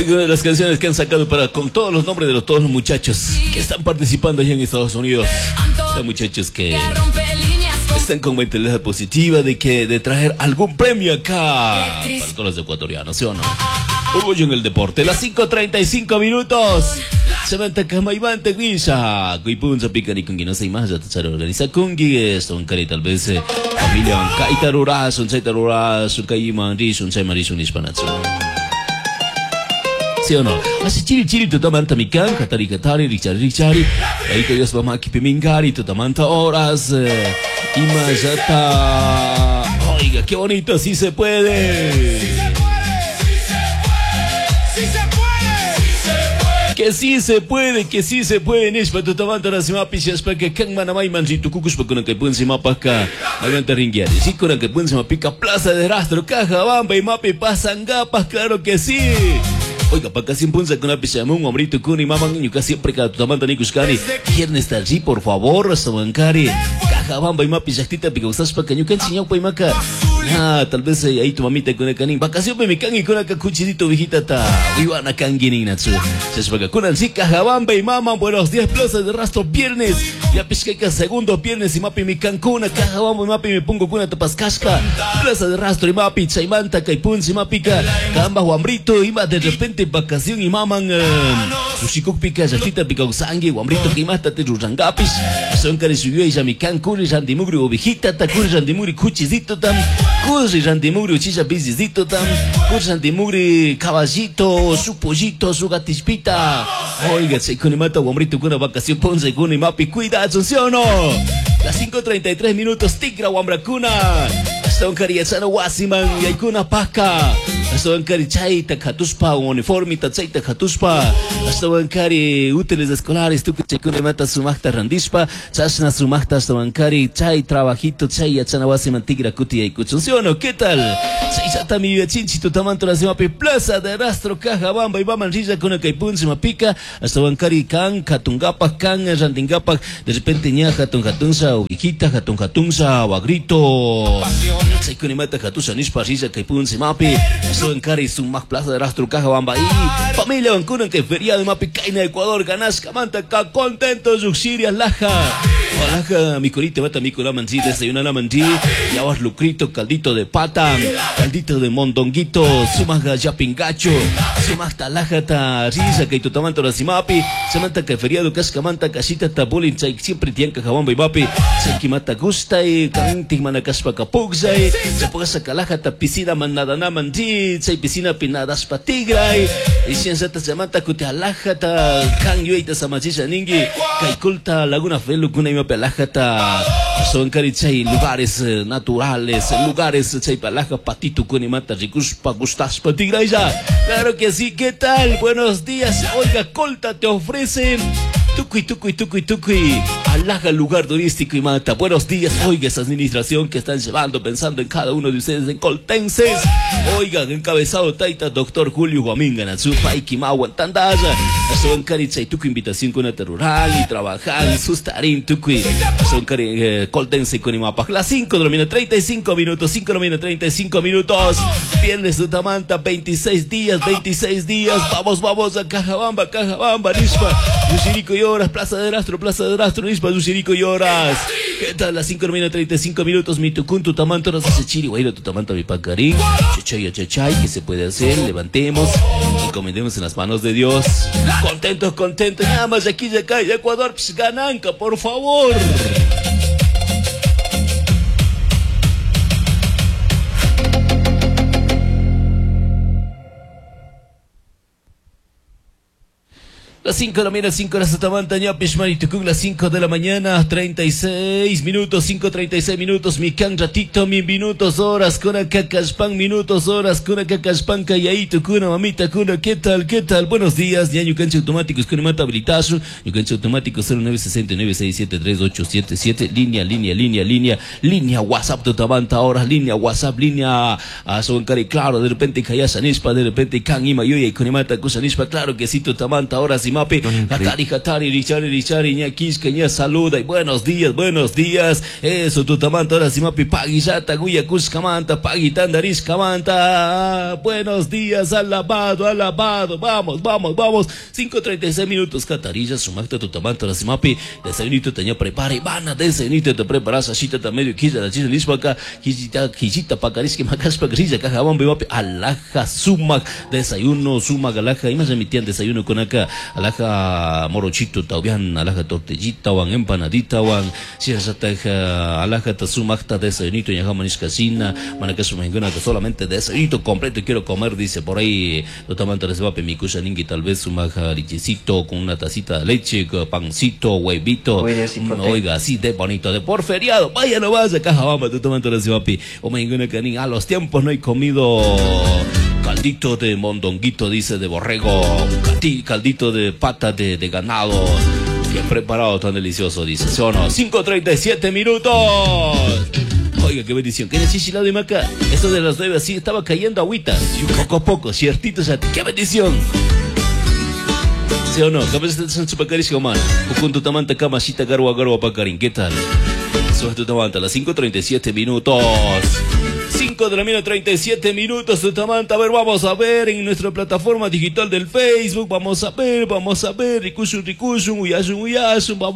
una de las canciones que han sacado con todos los nombres de todos los muchachos que están participando allá en Estados Unidos. Son muchachos que están con mentalidad positiva de traer algún premio acá para todos los ecuatorianos, ¿sí o no? Orgullo en el deporte. Las 5:35 minutos. Samantha Kamaimante Grisha, Kuipunza Picani Kungi, no sé más, ya te organiza Kungi, son cari tal vez familia Kaitarura, son Saitarura, su Kaimandi, son Saimarisun Hispanatsu. ¿Sí o no? Así chiri tutamanta mikan, katari, richari, ahí que Dios va a kipimingari, tutamanta horas, imajata. Oiga, qué bonito, sí se puede. Que sí se puede, Nishpa, tu tamanta la sima pichas para que can manamay manjito cucus para que pueden sima paca, aguanta ringuear. Sí, con que pueden sima pica plaza de rastro, Cajabamba y mapi pasan gapas, claro que sí. Oiga, para casi punza con la pichama, un hombrito con y mamá niño casi siempre que tu tamanta ni cuscani. ¿Quieren estar allí, por favor, Sabancari? Cajabamba y mapi jactita pica usas para que yo can enseñar pa maca. Tal vez ahí tu mamita con el canín. Vacación me can y con la cacuchidito viejita ta. Iwana canguinin natsu. Se espera con el Cajabamba y mamá. Buenos días, plaza de rastro viernes. Ya pisqueca segundo viernes y mapi mi cancuna. Cajabamba y mapi me pongo con una tapascasca. Plaza de rastro y mapi chaimanta caipun y mapica. Camba guambrito y de repente vacación y maman. Ushikuk pica jatita pica usangi. Guambrito que mata te rurangapis. Son cari subió y ya mi cancuna. Randimugri ovejita. Takuri randimugri cuchizito tam. Curri randimugri uchilla bizizito tam. Curri randimugri caballito. Su pollito, su gatispita. Oiga, se con mata guambrito con una vacación ponce con y mapi cuida, ¿sí o no? Las 5:33 minutos, tigra guambracuna. Hasta un cariachano wasiman y hay kuna paca. Hasta un cari chaita katuspa, uniformita chaita katuspa. Hasta un cari útiles escolares, tu que con mata su magta randispa. Chasna su magta hasta un cari chay trabajito chay achana wasiman tigra cutia y cuchun, ¿sí o no? ¿Qué tal? Seisata mi chinchito tamanto la mapi plaza de rastro Cajabamba y baman rilla con el caipun se mapica. Hasta un cari can katungapak can randingapak. De repente ña katunsa ubijita katunsa wagrito. Say con mata katusa nispa rilla caipun se mapi. Hasta un cari su mag plaza de rastro Cajabamba y familia vancuna que feriado mapi caina Ecuador ganas camanta ca contentos uxiria laja. Laja mi corita mata mi cora manzi desayuna la manzi. Y aguas lucrito caldito de pata. Caldito de mondonguito, sumaga ya pingacho, sumasta lajata risa que tu tamanto la simapi, samanta que feriado cascamanta casita tabulin chay siempre tiene Cajabamba y mapi, se kimata gusta y canti manacaspa capugza y se puede sacar lajata piscina manada namanti, chay piscina pinadas patigra y siensata samanta que te alajata can yuita samachisa ningi, kaikulta laguna felu kuna y mapi alajata, son carichay lugares naturales, lugares chay palaja patito con y mata ricus pa gustas pa tigraya. Claro que sí, ¿qué tal? Buenos días. Oiga, Colta te ofrece tucuy. Alaja lugar turístico y mata. Buenos días. Oiga, esa administración que están llevando, pensando en cada uno de ustedes en coltenses. Oiga, encabezado taita doctor Julio Guaminga Natsupa y Kimawan Tandaya. Son caricha y tucuy invitación con una rural y trabajar y sustarín tucuy. Son cari coltense con imapa. Las 5:35 minutos. 5:35 minutos. Viernes de Tamanta, 26 días. Vamos a Cajabamba, Nispa. Yushirico y horas, Plaza de Rastro, Nispa, Yushirico y horas. ¿Qué tal? Las 5:35 minutos. Mi tucun, tu tamanto, no se chiri, guairo, tu tamanta, mi pacarín. Chechay, ¿qué se puede hacer? Levantemos y encomendemos en las manos de Dios. Contentos. Nada más de aquí, de acá, de Ecuador, gananca, por favor. Las 5 de la mañana, 5 horas de Tamanta, Ñapishmari, Tucum, las 5 de la mañana, 36 minutos, 5:36 minutos, mi can ratito, mi minutos, horas, con acacaspan, minutos, horas, con acacaspan, callaí, Tucuna, mamita, cuna, ¿qué tal? Buenos días, ya Ñucanche automáticos, con mata habilitazo, Ñucanche automático 0969-67877, línea WhatsApp de Tamanta, horas, línea WhatsApp, línea Sobancari, claro, de repente Cayasa Nispa, de repente Can Ima, Yoya, y con mata Cusa Nispa, claro que sí, tu Tamanta, horas, simapi. Hatari, Richari, Ñaquisca, Ña saluda y buenos días. Eso, tutamanta, ahora simapi, Paguillata, Guya, Cuscamanta, Paguitandaris, Camanta. Buenos días, alabado. Vamos. 5:36 minutos, Catarilla, Sumacta, tutamanta, ahora simapi. Desayunito, teña prepara y van a desayunito, te preparas, ashita, medio quilla, la chisa, lispaca, quillita, pacarisque, macaspa, grilla, cajabón, bebapi, alaja, sumac, desayuno, sumac, alaja, y más emitían desayuno con acá, alaja, morochito, taubian, alaja, tortellita, wan, empanadita, wan, si esa teja, alaja, tasumacta, desayunito, y ajamanis casina, manacaso mexicana, que solamente desayunito completo quiero comer, dice por ahí, totalmente reserva mi cucharingui, tal vez sumac, lichecito, con una tacita de leche, pancito, huevito, oiga, así de bonito, de por feriado, vaya no vas a caja, vamos, totalmente reserva, o mexicana, que a los tiempos no he comido caldito de mondonguito, dice, de borrego, caldito de pata de ganado, bien preparado, tan delicioso, dice, ¿sí o no? 5:37 minutos. Oiga, qué bendición, qué necesidad de maca. Esto de las 9 así estaba cayendo agüita, poco a poco, ciertito, o sea, qué bendición. ¿Sí o no? Cabeza de San Chupacarisco, man. Ucuntu tamanta camashita garwa pacarín, ¿qué tal? Suelto tamanta, las 5:37 minutos. 5:37 minutos, Tutamanta. A ver, vamos a ver en nuestra plataforma digital del Facebook. Vamos a ver, Rikushun, Uyasun, vamos